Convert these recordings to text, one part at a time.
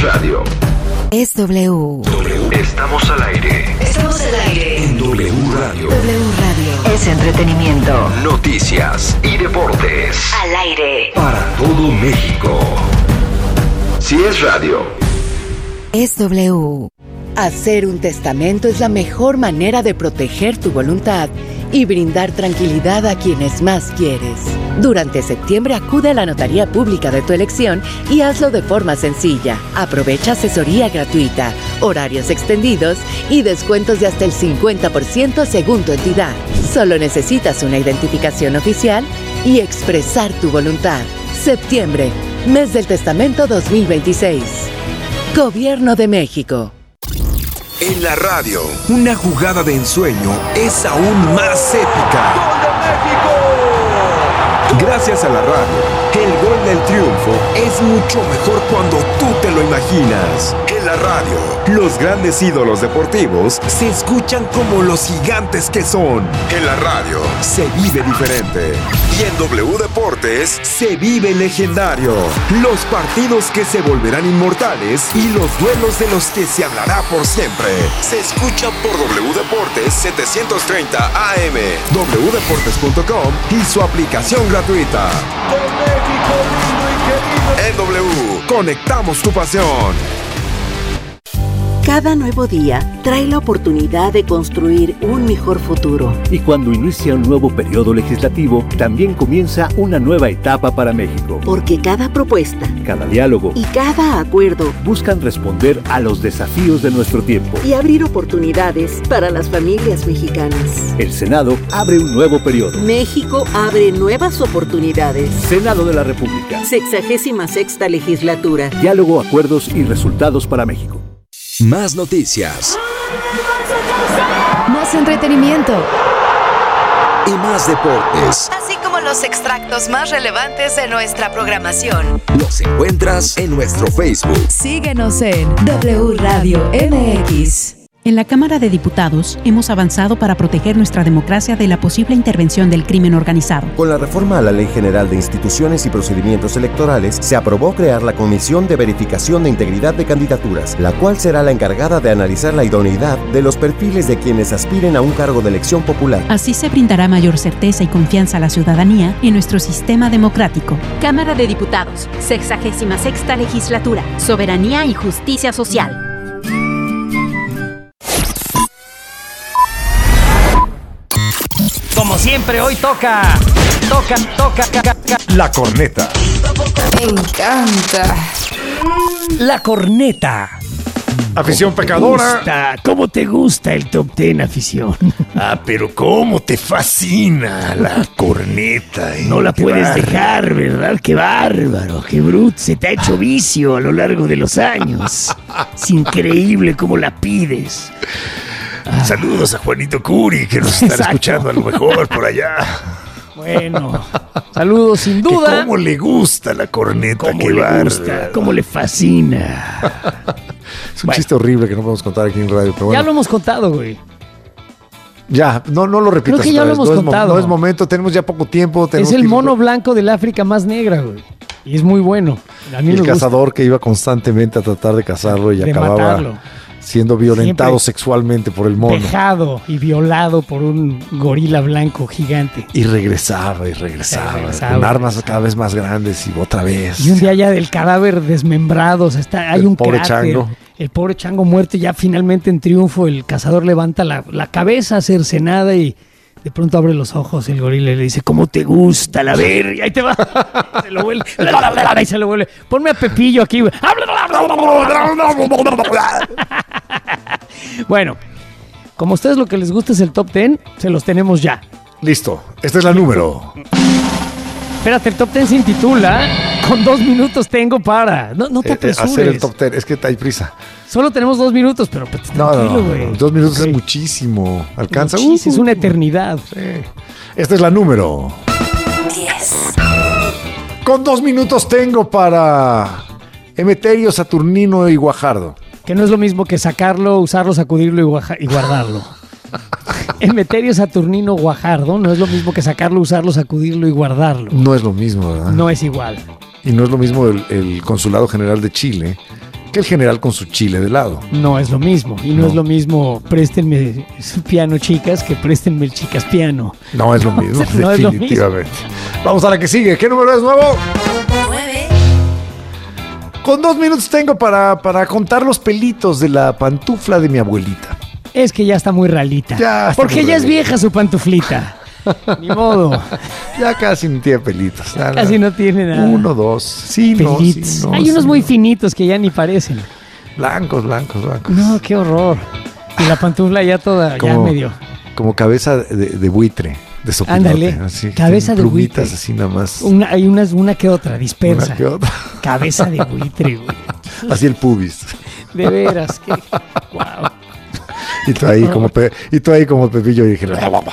radio. Es W. Estamos al aire. Estamos al aire. En W Radio. W Radio. Es entretenimiento. Noticias y deportes. Al aire. Para todo México. Si es radio. Es W. Hacer un testamento es la mejor manera de proteger tu voluntad y brindar tranquilidad a quienes más quieres. Durante septiembre acude a la notaría pública de tu elección y hazlo de forma sencilla. Aprovecha asesoría gratuita, horarios extendidos y descuentos de hasta el 50% según tu entidad. Solo necesitas una identificación oficial y expresar tu voluntad. Septiembre, mes del testamento 2026. Gobierno de México. En la radio, una jugada de ensueño es aún más épica. ¡Gol de México! Gracias a la radio, el gol del triunfo es mucho mejor cuando tú te lo imaginas. En la radio, los grandes ídolos deportivos se escuchan como los gigantes que son. En la radio, se vive diferente. Y en W Deportes, se vive legendario. Los partidos que se volverán inmortales y los duelos de los que se hablará por siempre. Se escucha por W Deportes 730 AM, wdeportes.com y su aplicación gratuita. En W, conectamos tu pasión. Cada nuevo día trae la oportunidad de construir un mejor futuro. Y cuando inicia un nuevo periodo legislativo, también comienza una nueva etapa para México. Porque cada propuesta, cada diálogo y cada acuerdo buscan responder a los desafíos de nuestro tiempo y abrir oportunidades para las familias mexicanas. El Senado abre un nuevo periodo. México abre nuevas oportunidades. Senado de la República. 66ª legislatura. Diálogo, acuerdos y resultados para México. Más noticias. Más entretenimiento. Y más deportes. Así como los extractos más relevantes de nuestra programación. Los encuentras en nuestro Facebook. Síguenos en W Radio MX. En la Cámara de Diputados hemos avanzado para proteger nuestra democracia de la posible intervención del crimen organizado. Con la reforma a la Ley General de Instituciones y Procedimientos Electorales, se aprobó crear la Comisión de Verificación de Integridad de Candidaturas, la cual será la encargada de analizar la idoneidad de los perfiles de quienes aspiren a un cargo de elección popular. Así se brindará mayor certeza y confianza a la ciudadanía en nuestro sistema democrático. Cámara de Diputados, 66ª Legislatura, Soberanía y Justicia Social. Como siempre, hoy toca. La corneta. Me encanta. La corneta. Afición pecadora. ¿Cómo te gusta el top 10, afición? Pero cómo te fascina la corneta. No la puedes dejar, ¿verdad? Qué bárbaro, qué bruto. Se te ha hecho vicio a lo largo de los años. Es increíble cómo la pides. Saludos a Juanito Curi, que nos están escuchando a lo mejor por allá. Bueno, saludos sin duda. ¿Cómo le gusta la corneta? ¿Cómo le gusta? ¿Cómo le fascina? Es un chiste horrible que no podemos contar aquí en radio. Pero bueno. Ya lo hemos contado, güey. Ya, no lo repitas. Creo que ya lo hemos contado. No es momento, tenemos ya poco tiempo. Es el mono blanco del África más negra, güey. Y es muy bueno. A mí el cazador que iba constantemente a tratar de cazarlo y acababa matarlo, siendo violentado sexualmente por el mono. Dejado y violado por un gorila blanco gigante. Y regresaba. Con armas cada vez más grandes y otra vez. Y un día ya del cadáver desmembrado, hay un pobre cráter. chango. El pobre chango muerto, ya finalmente en triunfo, el cazador levanta la cabeza cercenada y de pronto abre los ojos el gorila y le dice: ¿cómo te gusta la verga? Y ahí te va. Se lo vuelve. Y se lo vuelve. Ponme a Pepillo aquí, güey. Bueno, como a ustedes lo que les gusta es el top 10, se los tenemos ya. Listo, esta es la número. Espérate, el top 10 se intitula Con 2 minutos tengo para. No te apresures. Hacer el top 10, es que hay prisa. Solo tenemos 2 minutos, pero pues, tranquilo, güey. 2 minutos es muchísimo. Alcanza. Es una eternidad. Sí. Esta es la número 10. Con 2 minutos tengo para Emeterio, Saturnino y Guajardo. Que no es lo mismo que sacarlo, usarlo, sacudirlo y guardarlo. Emeterio, Saturnino, Guajardo no es lo mismo que sacarlo, usarlo, sacudirlo y guardarlo. No es lo mismo, ¿verdad? No es igual. Y no es lo mismo el Consulado General de Chile que el general con su chile de lado. No es lo mismo. Y no es lo mismo préstenme su piano, chicas, que préstenme el chicas piano. No es lo mismo, No es lo definitivamente. Vamos a la que sigue. ¿Qué número es nuevo? 9. Con 2 minutos tengo para contar los pelitos de la pantufla de mi abuelita. Es que ya está muy ralita. Porque ya es vieja su pantuflita. Ni modo. Ya casi no tiene pelitos. Casi no tiene nada. 1, 2. Sí, pelitos. Sí, no. Hay unos muy finitos que ya ni parecen. Blancos. No, qué horror. Y la pantufla ya toda, ya medio. Como cabeza de buitre, de sopilote. Ándale, así, cabeza de buitre. Así nada más. Hay una que otra, dispersa. Una que otra. Cabeza de buitre, güey. Así el pubis. De veras, que wow. Y tú ahí como Pepillo y dije,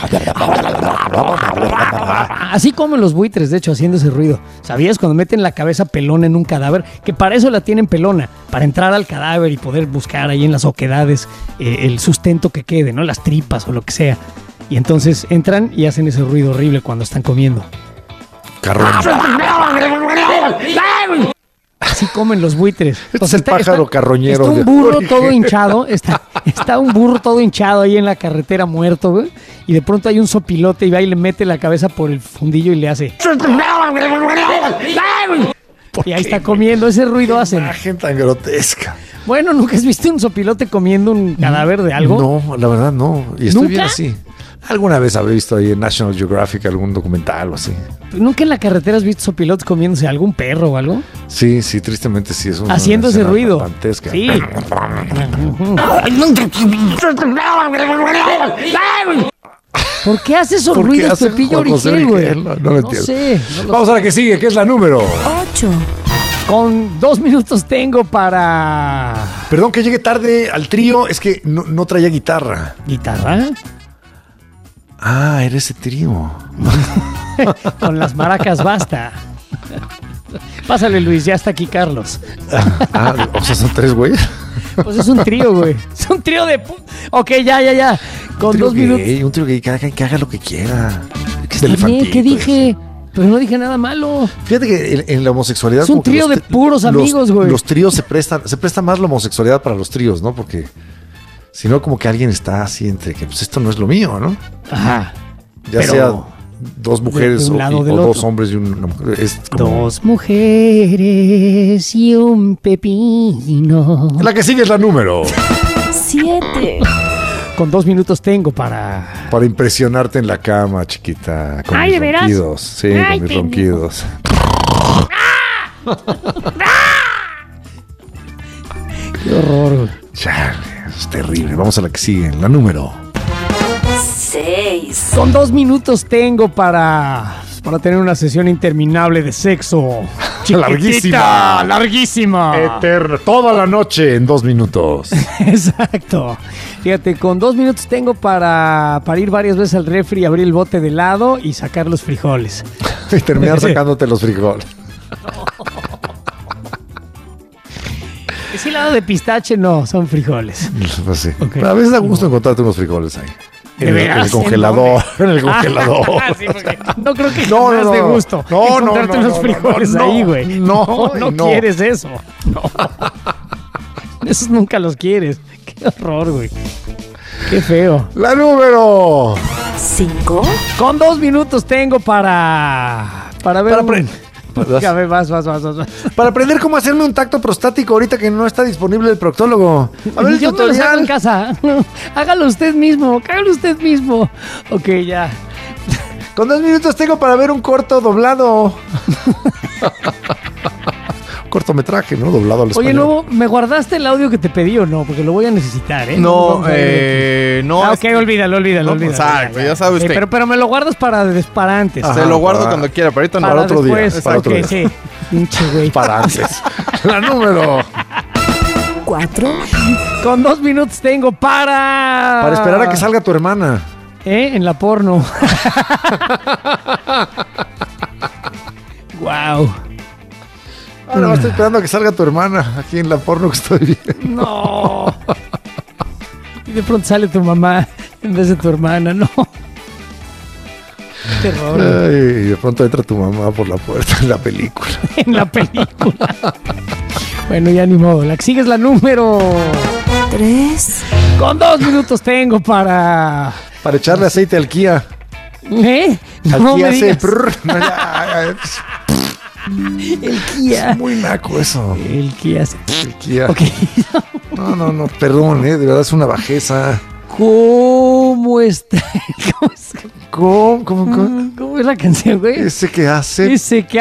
así como los buitres, de hecho, haciendo ese ruido. ¿Sabías cuando meten la cabeza pelona en un cadáver? Que para eso la tienen pelona, para entrar al cadáver y poder buscar ahí en las oquedades el sustento que quede, ¿no? Las tripas o lo que sea. Y entonces entran y hacen ese ruido horrible cuando están comiendo. Carrón. Así comen los buitres. Es el pájaro carroñero. Está un burro todo hinchado. Está un burro todo hinchado ahí en la carretera muerto, güey. Y de pronto hay un sopilote y va y le mete la cabeza por el fundillo y le hace. Y ahí está comiendo. Ese ruido hace. Qué imagen tan grotesca. Bueno, ¿nunca has visto un sopilote comiendo un cadáver de algo? No, la verdad no. Y estoy ¿Nunca? bien así. Alguna vez habré visto ahí en National Geographic algún documental o así. ¿Nunca en la carretera has visto sopilotes comiéndose algún perro o algo? Sí, tristemente sí. Es una haciendo ese ruido. Dantesca. Sí. ¿Por qué hace esos ruidos, Pepillo Origel, güey? No lo entiendo. Sé. Vamos a la que sigue, que es la número 8. Con 2 minutos tengo para... Perdón que llegue tarde al trío, es que no traía guitarra. ¿Guitarra? Ah, era ese trío. Con las maracas basta. Pásale, Luis, ya está aquí Carlos. O sea, son 3 güeyes. Pues es un trío, güey. Es un trío de... Ok, ya. Con 2 minutos. Un trío gay, que haga lo que quiera. Está bien, ¿qué dije? Pero no dije nada malo. Fíjate que en la homosexualidad... Es un trío de puros amigos, güey. Los tríos se presta más la homosexualidad para los tríos, ¿no? Porque... Si no, como que alguien está así entre que, pues esto no es lo mío, ¿no? Ajá. Ya sea 2 mujeres o 2 hombres y una mujer. Es como... 2 mujeres y un pepino. La que sigue es la número 7. Con 2 minutos tengo para impresionarte en la cama, chiquita. Con mis ronquidos. Sí, con mis ronquidos. Qué horror, güey. Chale, es terrible. Vamos a la que sigue, la número 6. Con 2 minutos tengo para tener una sesión interminable de sexo. Larguísima. Eterna. Toda la noche en 2 minutos. Exacto. Fíjate, con 2 minutos tengo para ir varias veces al refri, abrir el bote de helado y sacar los frijoles. Y terminar sacándote los frijoles. Ese helado de pistache no, son frijoles. Pues sí. Okay. A veces da gusto encontrarte unos frijoles ahí. En el congelador. En el congelador. Sí, no creo que más de gusto encontrarte unos frijoles ahí, güey. No quieres eso. No. Esos nunca los quieres. Qué horror, güey. Qué feo. La número 5. Con 2 minutos tengo para ver. Vas. Para aprender cómo hacerme un tacto prostático ahorita que no está disponible el proctólogo. A ver el Yo me lo saco en tutorial. casa. Hágalo usted mismo. Ok, ya. Con 2 minutos tengo para ver un corto doblado. Cortometraje, ¿no? Doblado al español. Oye, luego, ¿me guardaste el audio que te pedí o no? Porque lo voy a necesitar, ¿eh? No. Ok, olvídalo. Exacto, ya sabe usted. Pero me lo guardas para antes. Se lo guardo cuando quiera, pero ahorita no. Para otro día. Después, Para otro día. sí. Pinche güey. Para antes. La número 4. Con 2 minutos tengo para esperar a que salga tu hermana. En la porno. Wow. No, estoy esperando a que salga tu hermana aquí en la porno que estoy viendo. No. Y de pronto sale tu mamá en vez de tu hermana, no. Qué terror. Ay, y de pronto entra tu mamá por la puerta en la película. En la película. Bueno, ya ni modo. La que sigue es la número 3. Con 2 minutos tengo para echarle aceite al Kia. ¿Eh? Al No Kia me hace digas. El Kia. Es muy naco eso. El Kia. El Kia. Okay. No, perdón, de verdad es una bajeza. ¿Cómo está? ¿Cómo es la canción, güey? Ese que hace.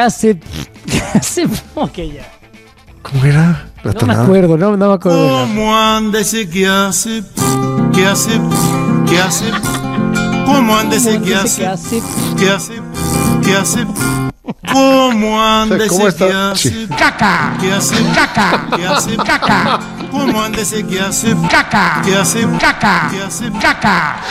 Ok, ya. ¿Cómo era? No me acuerdo, no me acuerdo. ¿Cómo anda ese que hace? ¿Qué hace? ¿Qué hace? ¿Cómo anda ese que hace? ¿Qué hace? ¿Qué hace? ¿Cómo anda ese que hace? ¡Caca! ¿Qué hace? ¡Caca! ¿Qué hace? ¡Caca! ¿Cómo anda ese que hace? ¡Caca! ¿Qué hace? ¡Caca! ¿Qué hace? ¡Caca!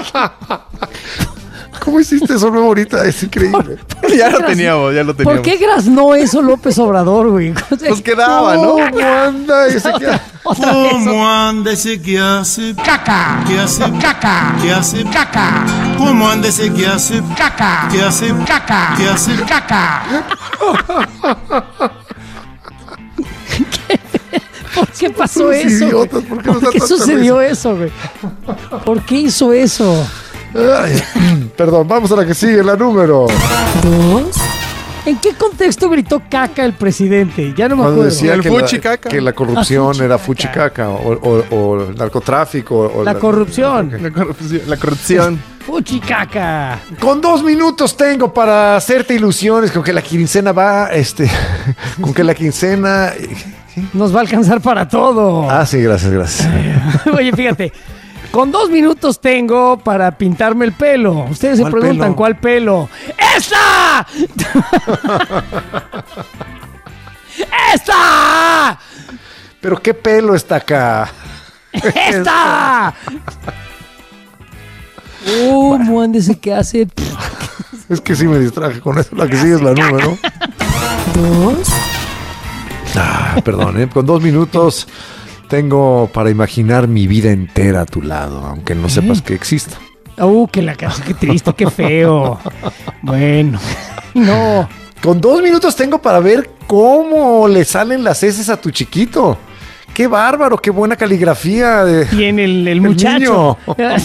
¿Cómo hiciste eso nuevo ahorita? Es increíble. Ya lo teníamos. ¿Por qué graznó eso López Obrador, güey? Nos quedaba, ¿no? ¿Cómo anda ese que hace? ¿Cómo anda ese que hace? ¡Caca! ¿Qué hace? ¡Caca! ¿Qué hace? ¡Caca! ¿Cómo anda ese que hace? ¡Caca! ¿Qué hace? ¡Caca! ¿Qué hace? ¡Caca! ¿Por qué pasó eso? Idiotas, ¿Por qué sucedió eso, güey? ¿Por qué hizo eso? Ay, perdón, vamos a la que sigue, la número 2. ¿En qué contexto gritó caca el presidente? Ya no me Cuando acuerdo. decía fuchicaca. que la corrupción era fuchicaca o el narcotráfico. O La corrupción. La corrupción. Fuchicaca. Con 2 minutos tengo para hacerte ilusiones con que la quincena va, con que la quincena... Nos va a alcanzar para todo. Ah, sí, gracias. Oye, fíjate. Con 2 minutos tengo para pintarme el pelo. Ustedes se preguntan, pelo? ¿cuál pelo? ¡Esta! ¡Esta! ¿Pero qué pelo está acá? ¡Esta! ¿Cómo anda ese que hace? Es que sí me distraje con eso. La que sigue es la número 2. Perdón, con 2 minutos tengo para imaginar mi vida entera a tu lado, aunque no sepas que existo. Que la canción, qué triste, qué feo. Bueno, no. Con 2 minutos tengo para ver cómo le salen las heces a tu chiquito. ¡Qué bárbaro! ¡Qué buena caligrafía! Tiene el muchacho.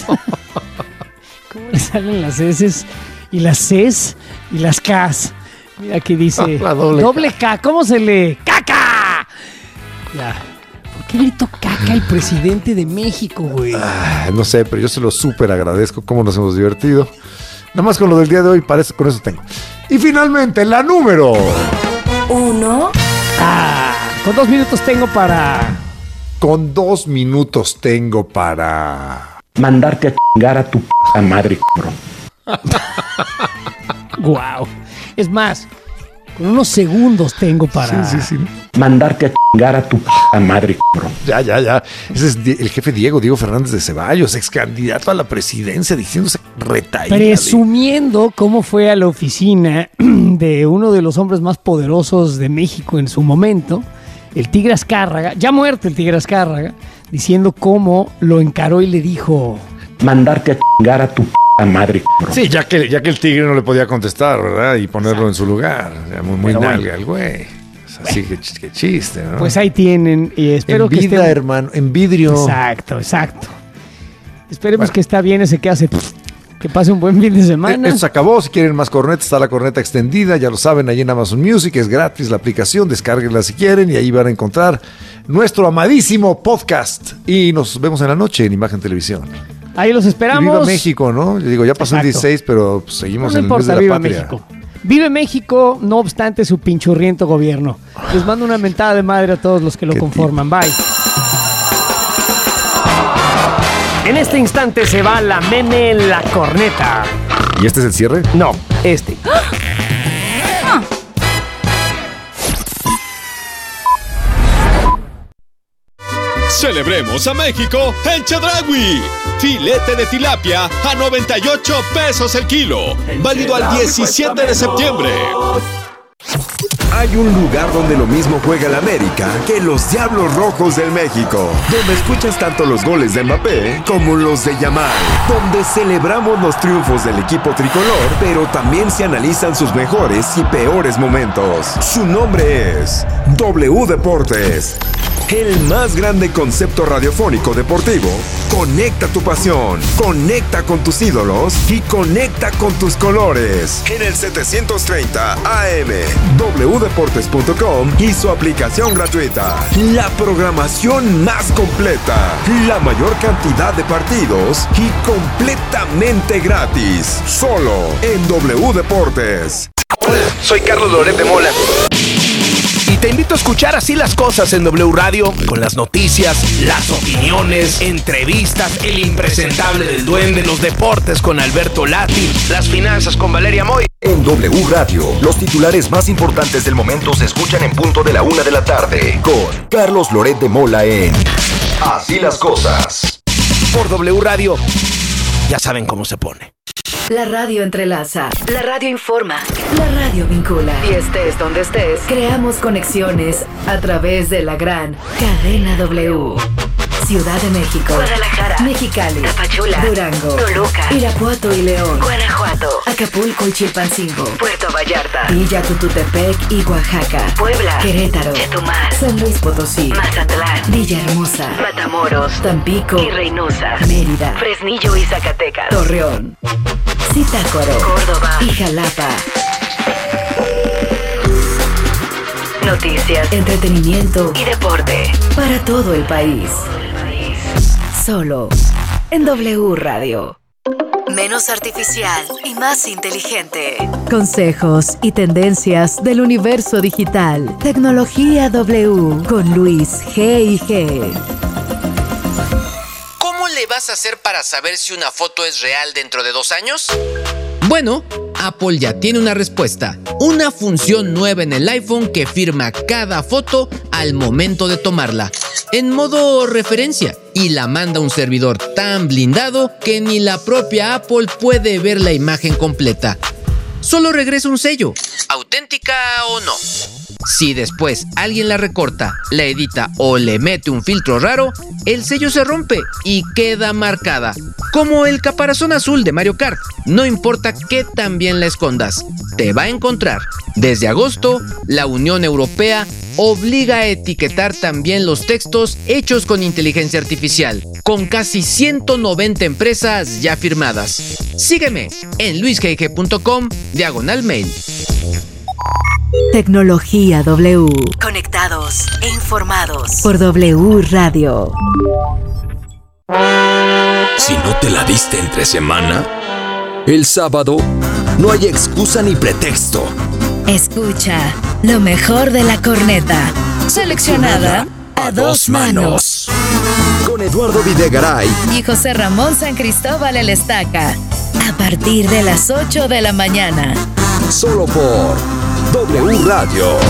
¿Cómo le salen las heces y las Cs y las Ks? Mira aquí dice La doble K. ¿Cómo se lee? ¡Caca! Ya. ¿Por qué gritó caca el presidente de México, güey? No sé, pero yo se lo súper agradezco. Cómo nos hemos divertido. Nada más con lo del día de hoy, parece con eso tengo. Y finalmente, la número 1. Con 2 minutos tengo para... Con 2 minutos tengo para... Mandarte a chingar a tu p*** madre, bro. Guau. Es más, con unos segundos tengo para... Sí. Mandarte a chingar a tu p*** madre, bro. Ya. Ese es el jefe Diego Fernández de Ceballos, ex candidato a la presidencia, diciéndose retaíla. Presumiendo cómo fue a la oficina de uno de los hombres más poderosos de México en su momento, el Tigre Azcárraga, ya muerto el Tigre Azcárraga, diciendo cómo lo encaró y le dijo... Mandarte a chingar a tu p*** madre, bro. Sí, ya que el Tigre no le podía contestar, ¿verdad? Y ponerlo en su lugar. Ya muy nalga el güey. Así que chiste, ¿no? Pues ahí tienen, y espero en vida, que estén... hermano, en vidrio. Exacto. Esperemos que está bien ese que hace... Que pase un buen fin de semana. Esto se acabó. Si quieren más cornetas, está la corneta extendida. Ya lo saben, ahí en Amazon Music. Es gratis la aplicación. Descárguenla si quieren. Y ahí van a encontrar nuestro amadísimo podcast. Y nos vemos en la noche en Imagen Televisión. Ahí los esperamos. Y viva México, ¿no? Yo digo, ya pasó el 16, pero pues, seguimos en el mes de la viva patria. México. Vive México, no obstante su pinchurriento gobierno. Les mando una mentada de madre a todos los que lo conforman. Bye. En este instante se va la meme en la corneta. ¿Y este es el cierre? No, este. Celebremos a México en Chedraui. Filete de tilapia a 98 pesos el kilo. Válido al 17 de septiembre. hay un lugar donde lo mismo juega el América que los Diablos Rojos del México, donde escuchas tanto los goles de Mbappé como los de Yamal, donde celebramos los triunfos del equipo tricolor, pero también se analizan sus mejores y peores momentos. Su nombre es W Deportes. El más grande concepto radiofónico deportivo. Conecta tu pasión, conecta con tus ídolos y conecta con tus colores. En el 730 AM, wdeportes.com y su aplicación gratuita. La programación más completa, la mayor cantidad de partidos y completamente gratis. Solo en W Deportes. Hola, soy Carlos Loret de Mola. Y te invito a escuchar Así las Cosas en W Radio, con las noticias, las opiniones, entrevistas, el impresentable del Duende, los deportes con Alberto Lati, las finanzas con Valeria Moy. En W Radio, los titulares más importantes del momento se escuchan en punto de la 1 de la tarde, con Carlos Loret de Mola en Así las Cosas. Por W Radio, ya saben cómo se pone. La radio entrelaza, la radio informa, la radio vincula. Y estés donde estés, creamos conexiones a través de la gran cadena W. Ciudad de México, Guadalajara, Mexicali, Tapachula, Durango, Toluca, Irapuato y León, Guanajuato, Acapulco y Chilpancingo, Puerto Vallarta, Villa Tututepec y Oaxaca, Puebla, Querétaro, Chetumal, San Luis Potosí, Mazatlán, Villahermosa, Matamoros, Tampico y Reynosa, Mérida, Fresnillo y Zacatecas, Torreón, Zitácuaro, Córdoba y Jalapa. Noticias, entretenimiento y deporte para todo el país. Solo en W Radio. Menos artificial y más inteligente. Consejos y tendencias del universo digital. Tecnología W con Luis G&G. ¿Cómo le vas a hacer para saber si una foto es real dentro de 2 años? Bueno, Apple ya tiene una respuesta. Una función nueva en el iPhone que firma cada foto al momento de tomarla, en modo referencia, y la manda a un servidor tan blindado que ni la propia Apple puede ver la imagen completa. Solo regresa un sello, auténtica o no. Si después alguien la recorta, la edita o le mete un filtro raro, el sello se rompe y queda marcada, como el caparazón azul de Mario Kart. No importa qué tan bien la escondas, te va a encontrar. Desde agosto, la Unión Europea obliga a etiquetar también los textos hechos con inteligencia artificial, con casi 190 empresas ya firmadas. Sígueme en luisgg.com/mail. Tecnología W. Conectados e informados por W Radio. Si no te la diste entre semana, el sábado no hay excusa ni pretexto. Escucha lo mejor de la corneta, seleccionada a 2 manos. Con Eduardo Videgaray y José Ramón San Cristóbal el Estaca, a partir de las 8 de la mañana. Solo por W Radio.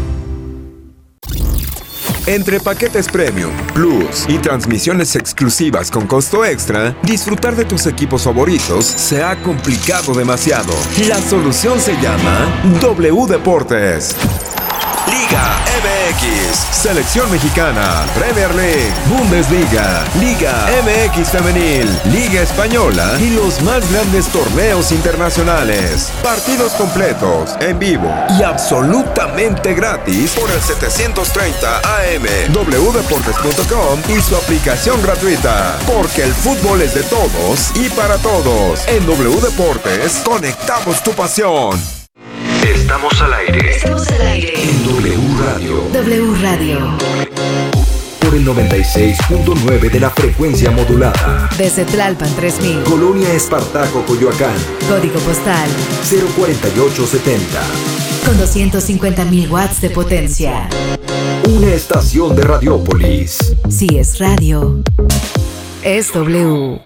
Entre paquetes Premium, Plus y transmisiones exclusivas con costo extra, disfrutar de tus equipos favoritos se ha complicado demasiado. La solución se llama W Deportes. Liga MX, Selección Mexicana, Premier League, Bundesliga, Liga MX Femenil, Liga Española y los más grandes torneos internacionales. Partidos completos, en vivo y absolutamente gratis por el 730 AM, wdeportes.com y su aplicación gratuita. Porque el fútbol es de todos y para todos. En W Deportes, conectamos tu pasión. Estamos al aire. Estamos al aire. En W Radio. W Radio. Por el 96.9 de la frecuencia modulada. Desde Tlalpan 3000. Colonia Espartaco, Coyoacán. Código postal 04870. Con 250.000 watts de potencia. Una estación de Radiópolis. Si es radio, es W.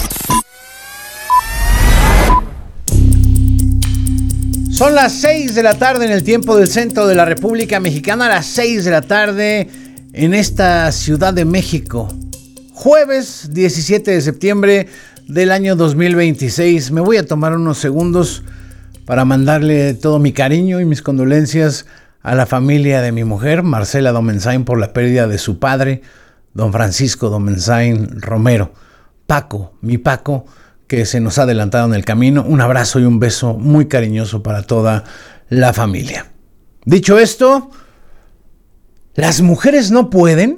Son las 6 de la tarde en el tiempo del centro de la República Mexicana, a las 6 de la tarde en esta Ciudad de México. Jueves 17 de septiembre del año 2026. Me voy a tomar unos segundos para mandarle todo mi cariño y mis condolencias a la familia de mi mujer, Marcela Domenzain, por la pérdida de su padre, don Francisco Domenzain Romero. Paco, mi Paco, que se nos ha adelantado en el camino. Un abrazo y un beso muy cariñoso para toda la familia. Dicho esto, ¿las mujeres no pueden?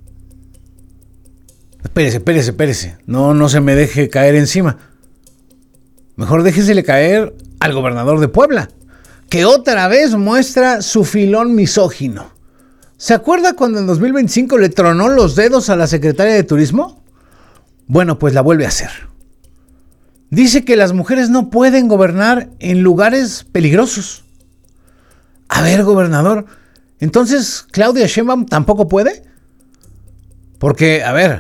Espérese. No se me deje caer encima. Mejor déjesele caer al gobernador de Puebla, que otra vez muestra su filón misógino. ¿Se acuerda cuando en 2025 le tronó los dedos a la secretaria de Turismo? Bueno, pues la vuelve a hacer. Dice que las mujeres no pueden gobernar en lugares peligrosos. A ver, gobernador, ¿entonces Claudia Sheinbaum tampoco puede? Porque, a ver,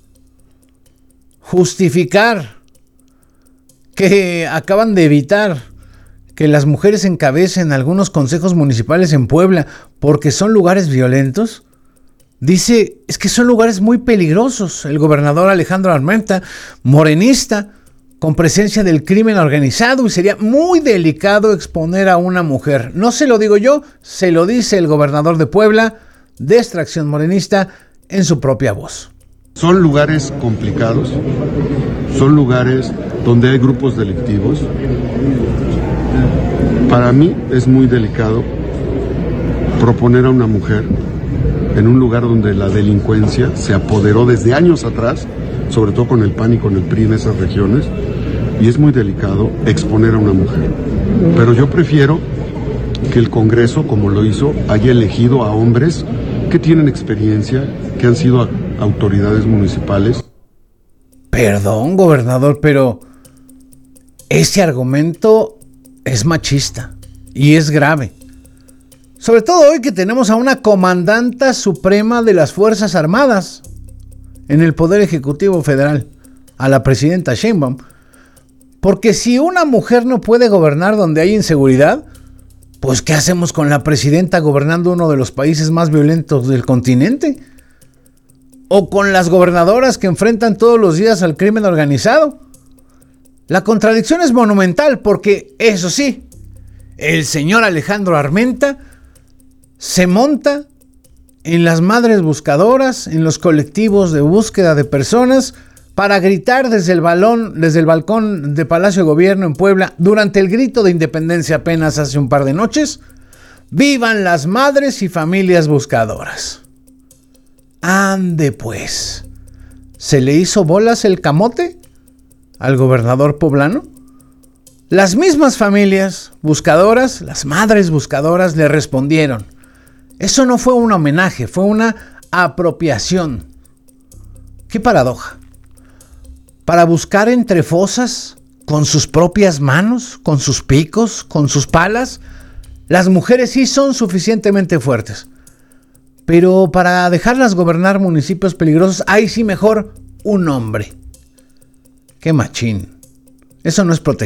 justificar que acaban de evitar que las mujeres encabecen algunos consejos municipales en Puebla porque son lugares violentos, dice, es que son lugares muy peligrosos. El gobernador Alejandro Armenta, morenista, con presencia del crimen organizado, y sería muy delicado exponer a una mujer. No se lo digo yo, se lo dice el gobernador de Puebla, de extracción morenista, en su propia voz. Son lugares complicados, son lugares donde hay grupos delictivos. Para mí es muy delicado proponer a una mujer en un lugar donde la delincuencia se apoderó desde años atrás, sobre todo con el PAN y con el PRI en esas regiones, y es muy delicado exponer a una mujer. Pero yo prefiero que el Congreso, como lo hizo, haya elegido a hombres que tienen experiencia, que han sido autoridades municipales. Perdón, gobernador, pero ese argumento es machista y es grave. Sobre todo hoy que tenemos a una comandanta suprema de las Fuerzas Armadas en el Poder Ejecutivo Federal, a la presidenta Sheinbaum. Porque si una mujer no puede gobernar donde hay inseguridad, pues ¿qué hacemos con la presidenta gobernando uno de los países más violentos del continente? ¿O con las gobernadoras que enfrentan todos los días al crimen organizado? La contradicción es monumental porque, eso sí, el señor Alejandro Armenta se monta en las madres buscadoras, en los colectivos de búsqueda de personas, para gritar desde el balcón de Palacio de Gobierno en Puebla, durante el grito de independencia apenas hace un par de noches: ¡vivan las madres y familias buscadoras! Ande pues, ¿se le hizo bolas el camote al gobernador poblano? Las mismas familias buscadoras, las madres buscadoras, le respondieron. Eso no fue un homenaje, fue una apropiación. ¡Qué paradoja! Para buscar entre fosas, con sus propias manos, con sus picos, con sus palas, las mujeres sí son suficientemente fuertes. Pero para dejarlas gobernar municipios peligrosos, ahí sí mejor un hombre. ¡Qué machín! Eso no es proteger.